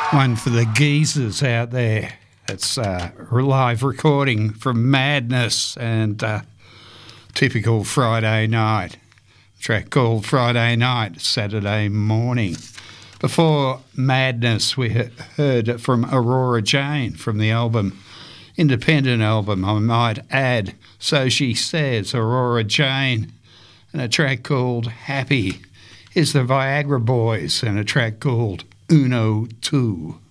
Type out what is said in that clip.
One for the geezers out there. It's a live recording from Madness and typical Friday night. Track called Friday Night, Saturday Morning. Before Madness, we heard from Aurora Jane from the album, independent album, I might add. So She Says, Aurora Jane, and a track called Happy. Here's the Viagra Boys and a track called Uno 2.